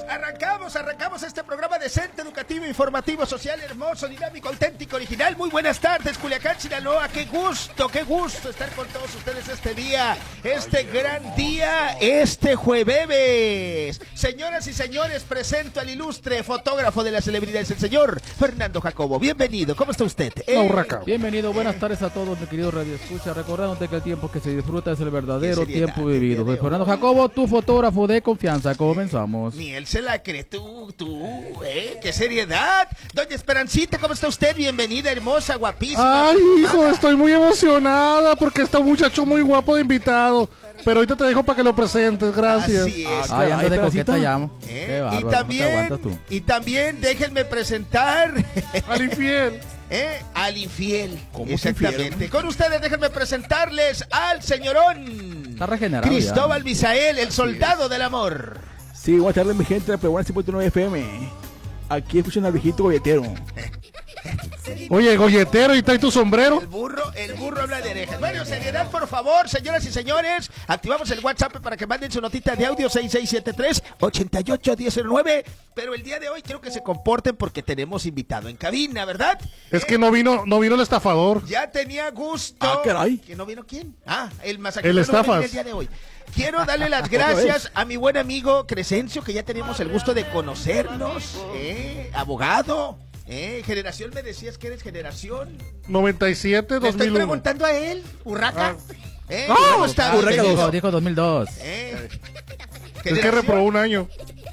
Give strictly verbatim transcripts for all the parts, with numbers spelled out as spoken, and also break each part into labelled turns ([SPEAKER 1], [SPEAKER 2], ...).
[SPEAKER 1] arrancamos, arrancamos este programa decente, educativo, informativo, social, hermoso, dinámico, auténtico, original. Muy buenas tardes, Culiacán, Sinaloa. Qué gusto, qué gusto estar con todos ustedes este día, este gran día, este jueves. Señoras y señores, presento al ilustre fotógrafo de las celebridades, el señor Fernando Jacobo. Bienvenido, ¿cómo está usted?
[SPEAKER 2] Eh, Bienvenido, buenas tardes a todos, mi querido Radio Escucha. Recordándote que el tiempo que se disfruta es el verdadero tiempo vivido. Soy Fernando Jacobo, tu fotógrafo de confianza. Comenzamos.
[SPEAKER 1] Ni él se la cree, tú, tú, ¿eh? ¡Qué seriedad! Doña Esperancita, ¿cómo está usted? Bienvenida, hermosa, guapísima.
[SPEAKER 3] Ay, hijo, estoy muy emocionada porque está un muchacho muy guapo de invitado. Pero ahorita te dejo para que lo presentes, gracias.
[SPEAKER 1] Así es.
[SPEAKER 2] Ay, antes de coqueta llamo.
[SPEAKER 1] ¿Eh?
[SPEAKER 2] Qué bárbaro,
[SPEAKER 1] y también,
[SPEAKER 2] ¿no te tú?
[SPEAKER 1] y también déjenme presentar
[SPEAKER 3] al infiel.
[SPEAKER 1] ¿Eh? Al infiel.
[SPEAKER 2] ¿Cómo
[SPEAKER 1] exactamente.
[SPEAKER 2] infiel?
[SPEAKER 1] Con ustedes déjenme presentarles al señorón
[SPEAKER 2] Está regenerado
[SPEAKER 1] Cristóbal
[SPEAKER 2] ya.
[SPEAKER 1] Misael, el soldado del amor.
[SPEAKER 4] Sí, buenas tardes mi gente de Prebuena cincuenta y nueve F M. Aquí escuchan al viejito golletero.
[SPEAKER 3] Oye, golletero, ¿y trae tu sombrero?
[SPEAKER 1] El burro, el burro habla de orejas. Bueno, seriedad, por favor, señoras y señores. Activamos el WhatsApp para que manden su notita de audio seis seis siete tres, ocho ocho uno cero nueve. Pero el día de hoy quiero que se comporten porque tenemos invitado en cabina, ¿verdad?
[SPEAKER 3] Es
[SPEAKER 1] eh,
[SPEAKER 3] que no vino, no vino el estafador.
[SPEAKER 1] Ya tenía gusto.
[SPEAKER 4] Ah, caray.
[SPEAKER 1] ¿Que no vino quién? Ah, el masacre.
[SPEAKER 3] El estafas.
[SPEAKER 1] El día de hoy. Quiero darle las gracias a mi buen amigo Crescencio, que ya tenemos el gusto de conocernos, ¿eh? Abogado. Eh, generación, me decías que eres generación
[SPEAKER 3] noventa y siete,
[SPEAKER 1] Le
[SPEAKER 3] dos
[SPEAKER 1] estoy
[SPEAKER 3] mil uno.
[SPEAKER 1] preguntando a él, Urraca.
[SPEAKER 3] Ah.
[SPEAKER 1] Eh,
[SPEAKER 2] ¡Oh!
[SPEAKER 1] ¿Cómo está?
[SPEAKER 2] Urraca
[SPEAKER 1] Bienvenido.
[SPEAKER 2] dijo, dijo dos mil dos.
[SPEAKER 1] Eh,
[SPEAKER 3] Es que
[SPEAKER 1] generación.
[SPEAKER 3] reprobó un año.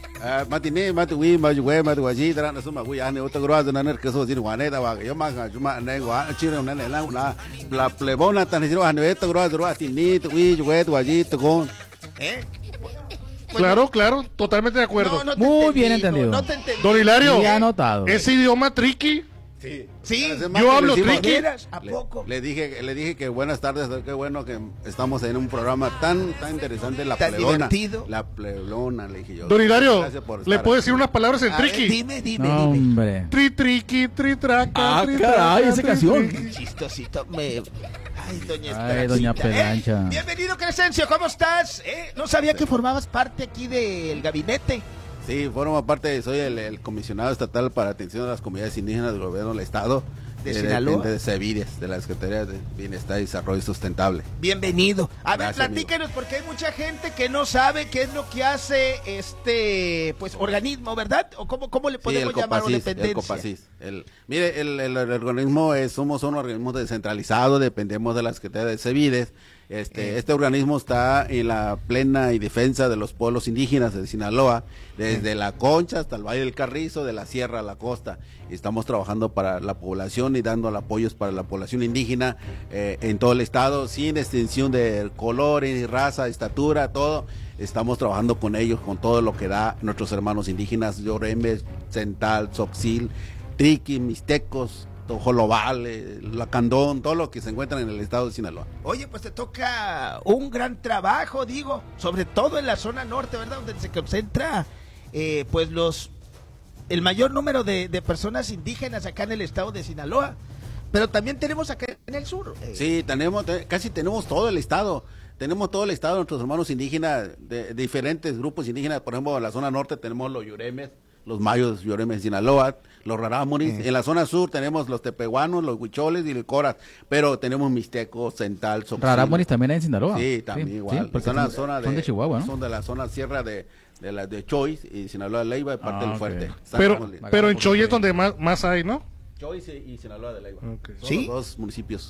[SPEAKER 5] matine matuwi majuwe matuwaji tara na suma kuya ne otagro na ner keso jin wane da wa yo ma ga juma ne wa chire na ne la la la plebona tan jiro ane otagro adro atini tuwi juwe tuwaji tugon.
[SPEAKER 1] Eh.
[SPEAKER 3] Claro, claro, totalmente de acuerdo.
[SPEAKER 1] No, no te
[SPEAKER 2] Muy
[SPEAKER 1] entendí,
[SPEAKER 2] bien
[SPEAKER 1] no,
[SPEAKER 2] entendido.
[SPEAKER 1] No te entendí.
[SPEAKER 3] Don Hilario,
[SPEAKER 2] Ya anotado.
[SPEAKER 3] ese idioma triqui.
[SPEAKER 5] Sí.
[SPEAKER 1] Sí,
[SPEAKER 3] Yo hablo
[SPEAKER 5] Le decimos-
[SPEAKER 3] triqui.
[SPEAKER 1] ¿A
[SPEAKER 5] Le,
[SPEAKER 1] poco?
[SPEAKER 5] le dije le dije que buenas tardes, qué bueno que estamos en un programa tan tan interesante, la
[SPEAKER 1] Tan
[SPEAKER 5] plebona.
[SPEAKER 1] divertido.
[SPEAKER 5] La plebona, le dije yo.
[SPEAKER 3] Don Hilario,
[SPEAKER 5] Gracias por
[SPEAKER 3] ¿le
[SPEAKER 5] estar
[SPEAKER 3] puedo
[SPEAKER 5] aquí.
[SPEAKER 3] decir unas palabras en
[SPEAKER 1] A ver,
[SPEAKER 3] triqui?
[SPEAKER 1] dime, dime,
[SPEAKER 2] No,
[SPEAKER 1] dime.
[SPEAKER 2] hombre.
[SPEAKER 3] Tri triqui, tri traca,
[SPEAKER 4] Ah,
[SPEAKER 3] tri
[SPEAKER 4] caray,
[SPEAKER 3] traca,
[SPEAKER 4] esa
[SPEAKER 3] tri
[SPEAKER 4] canción.
[SPEAKER 3] triqui.
[SPEAKER 1] Chistosito, me... Ay, doña
[SPEAKER 2] Ay,
[SPEAKER 1] Esperancita.
[SPEAKER 2] doña Pelancha.
[SPEAKER 1] Eh, bienvenido, Crescencio, ¿cómo estás? Eh, no sabía que formabas parte aquí del gabinete.
[SPEAKER 5] Sí, formo parte, soy el, el comisionado estatal para atención a las comunidades indígenas del gobierno del estado.
[SPEAKER 1] ¿De
[SPEAKER 5] eh,
[SPEAKER 1] Sinaloa?
[SPEAKER 5] De, de CEBIDES, de la Secretaría de Bienestar y Desarrollo Sustentable.
[SPEAKER 1] Bienvenido. A ver,
[SPEAKER 5] Gracias,
[SPEAKER 1] platíquenos, porque hay mucha gente que no sabe qué es lo que hace este, pues, organismo, ¿verdad? ¿O cómo, cómo le
[SPEAKER 5] Sí,
[SPEAKER 1] podemos
[SPEAKER 5] el
[SPEAKER 1] llamar a una
[SPEAKER 5] COPACIS, el
[SPEAKER 1] dependencia?
[SPEAKER 5] COPACIS. El, mire, el, el- el organismo es, somos un organismo descentralizado, dependemos de la Secretaría de CEBIDES. Este,
[SPEAKER 1] Eh.
[SPEAKER 5] este organismo está en la plena y defensa de los pueblos indígenas de Sinaloa, desde la Concha hasta el Valle del Carrizo, de la sierra a la costa. Y estamos trabajando para la población y dando apoyos para la población indígena eh, en todo el estado, sin distinción de color, ni raza, estatura, todo. Estamos trabajando con ellos, con todo lo que da nuestros hermanos indígenas, Llorembes, Cental, Tzotzil, Triqui, Mixtecos, Tojolobal, eh, Lacandón, todo lo que se encuentra en el estado de Sinaloa.
[SPEAKER 1] Oye, pues te toca un gran trabajo, digo, sobre todo en la zona norte, ¿verdad? Donde se concentra, eh, pues, los el mayor número de, de personas indígenas acá en el estado de Sinaloa. Pero también tenemos acá en el sur. eh,
[SPEAKER 5] Sí, tenemos, te- casi tenemos todo el estado. Tenemos todo el estado, nuestros hermanos indígenas, de, de diferentes grupos indígenas. Por ejemplo, en la zona norte tenemos los Yuremes, los mayos Yuremes de Sinaloa, los Rarámuris.
[SPEAKER 1] Eh.
[SPEAKER 5] En la zona sur tenemos los tepehuanos, los huicholes y los coras. Pero tenemos mixtecos, cental, Tzotzil.
[SPEAKER 2] Rarámuris también en Sinaloa.
[SPEAKER 5] Sí, también igual.
[SPEAKER 2] porque
[SPEAKER 5] son, la
[SPEAKER 2] son,
[SPEAKER 5] zona de,
[SPEAKER 2] son de Chihuahua, ¿no?
[SPEAKER 5] Son de la zona sierra de, de, la, de Choice y Sinaloa de Leiva y parte
[SPEAKER 2] Ah,
[SPEAKER 5] del
[SPEAKER 2] ok.
[SPEAKER 5] Fuerte.
[SPEAKER 3] Pero,
[SPEAKER 5] Estamos-
[SPEAKER 3] pero en Choy es donde más, más hay, ¿no?
[SPEAKER 5] Choice y Sinaloa de Leiva.
[SPEAKER 3] Ok.
[SPEAKER 5] Son
[SPEAKER 1] ¿Sí?
[SPEAKER 5] los dos municipios